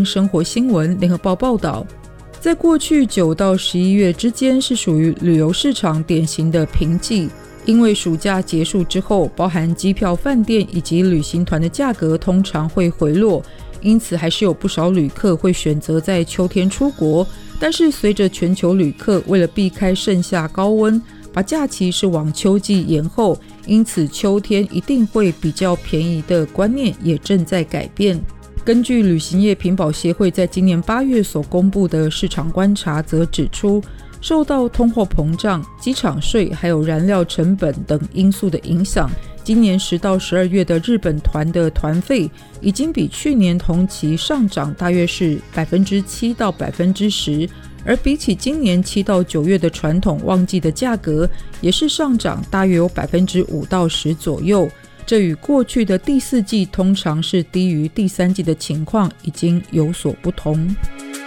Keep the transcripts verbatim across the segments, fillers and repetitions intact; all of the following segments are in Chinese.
生活新闻联合报报道，在过去九到十一月之间是属于旅游市场典型的平季，因为暑假结束之后，包含机票、饭店以及旅行团的价格通常会回落，因此还是有不少旅客会选择在秋天出国。但是随着全球旅客为了避开盛夏高温，把假期是往秋季延后，因此秋天一定会比较便宜的观念也正在改变。根据旅行业评保协会在今年八月所公布的市场观察则指出，受到通货膨胀、机场税还有燃料成本等因素的影响，今年十到十二月的日本团的团费已经比去年同期上涨大约是 百分之七 到 百分之十， 而比起今年七到九月的传统旺季的价格也是上涨大约有 百分之五到十 左右。这与过去的第四季通常是低于第三季的情况已经有所不同。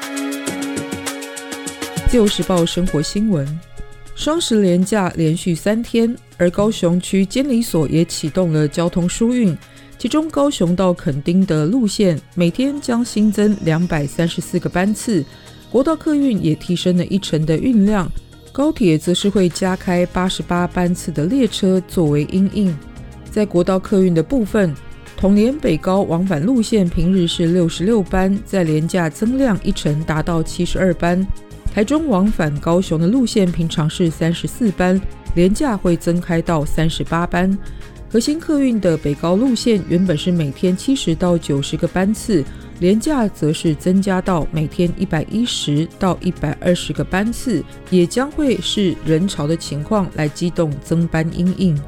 自由时报生活新闻，双十连假连续三天，而高雄区监理所也启动了交通疏运，其中高雄到垦丁的路线每天将新增两百三十四个班次，国道客运也提升了一成的运量，高铁则是会加开八十八班次的列车作为因应。在国道客运的部分，统联北高往返路线平日是六十六班，在连假增量一成达到七十二班。台中往返高雄的路线平常是三十四班，连假会增开到三十八班。核心客运的北高路线原本是每天七十到九十个班次，连假则是增加到每天一百一十到一百二十个班次，也将会是人潮的情况来机动增班因应。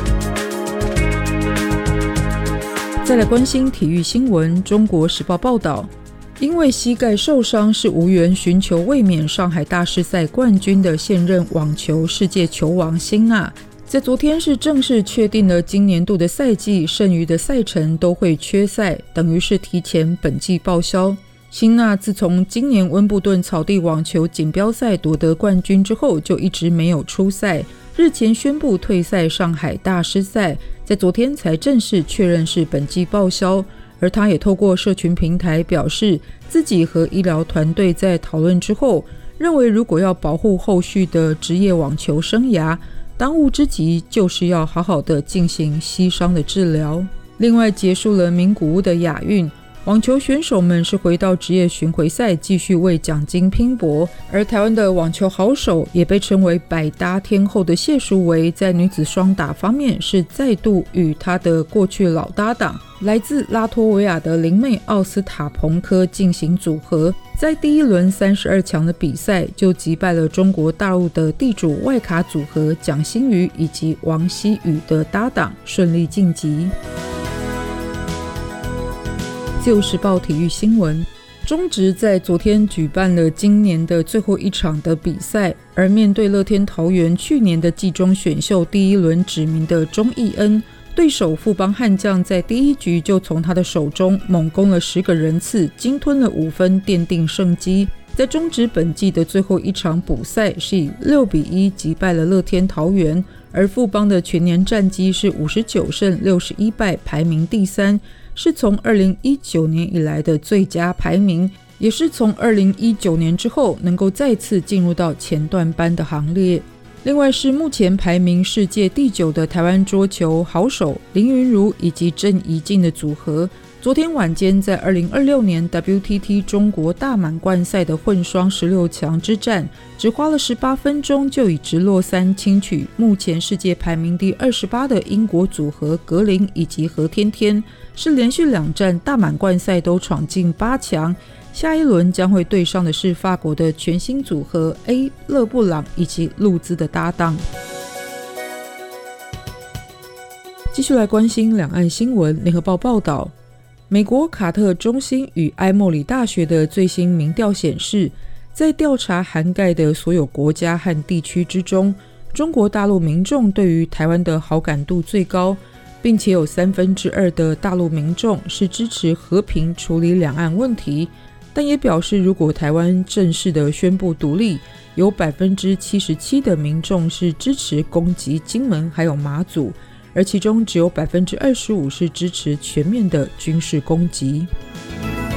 再来关心体育新闻，中国时报报道，因为膝盖受伤是无缘寻求卫冕上海大师赛冠军的现任网球世界球王辛纳，在昨天是正式确定了今年度的赛季剩余的赛程都会缺赛，等于是提前本季报销。辛纳自从今年温布顿草地网球锦标赛夺得冠军之后就一直没有出赛，日前宣布退赛上海大师赛，在昨天才正式确认是本季报销。而他也透过社群平台表示，自己和医疗团队在讨论之后，认为如果要保护后续的职业网球生涯，当务之急就是要好好的进行膝伤的治疗。另外，结束了名古屋的亚运，网球选手们是回到职业巡回赛继续为奖金拼搏，而台湾的网球好手也被称为百搭天后的谢淑薇，在女子双打方面是再度与她的过去老搭档来自拉脱维亚的灵妹奥斯塔彭科进行组合，在第一轮三十二强的比赛就击败了中国大陆的地主外卡组合蒋欣瑜以及王希雨的搭档，顺利晋级。自由时报体育新闻，中职在昨天举办了今年的最后一场的比赛，而面对乐天桃园去年的季中选秀第一轮指名的钟义恩，对手富邦悍将在第一局就从他的手中猛攻了十个人次，鲸吞了五分，奠定胜机。在中职本季的最后一场补赛是以六比一击败了乐天桃园，而富邦的全年战绩是五十九胜六十一败，排名第三，是从二零一九年以来的最佳排名，也是从二零一九年之后能够再次进入到前段班的行列。另外是目前排名世界第九的台湾桌球好手林昀儒以及郑怡静的组合，昨天晚间在二零二六年 W T T 中国大满贯赛的混双十六强之战，只花了十八分钟就以直落三轻取目前世界排名第二十八的英国组合格林以及何天天，是连续两战大满贯赛都闯进八强。下一轮将会对上的是法国的全新组合 A 勒布朗以及路兹的搭档。继续来关心两岸新闻，联合报报道，美国卡特中心与埃默里大学的最新民调显示，在调查涵盖的所有国家和地区之中，中国大陆民众对于台湾的好感度最高，并且有三分之二的大陆民众是支持和平处理两岸问题，但也表示如果台湾正式的宣布独立，有 百分之七十七 的民众是支持攻击金门还有马祖，而其中只有 百分之二十五 是支持全面的军事攻击。